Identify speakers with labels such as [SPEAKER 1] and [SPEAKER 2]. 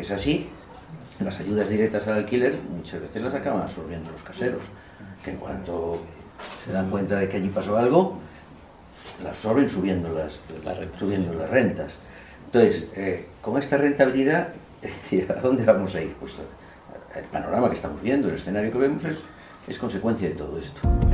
[SPEAKER 1] es así, las ayudas directas al alquiler muchas veces las acaban absorbiendo los caseros, que en cuanto se dan cuenta de que allí pasó algo, las absorben subiendo las rentas. Entonces, con esta rentabilidad, ¿a dónde vamos a ir? Pues el panorama que estamos viendo, el escenario que vemos es consecuencia de todo esto.